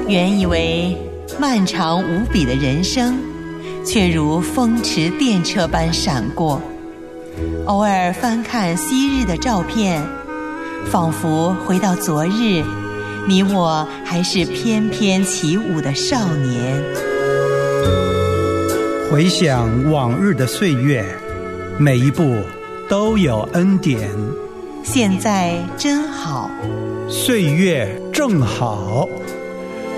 原以为漫长无比的人生，却如风驰电掣般闪过。偶尔翻看昔日的照片，仿佛回到昨日，你我还是翩翩起舞的少年。 回想往日的岁月，每一步都有恩典。 现在真好， 岁月正好。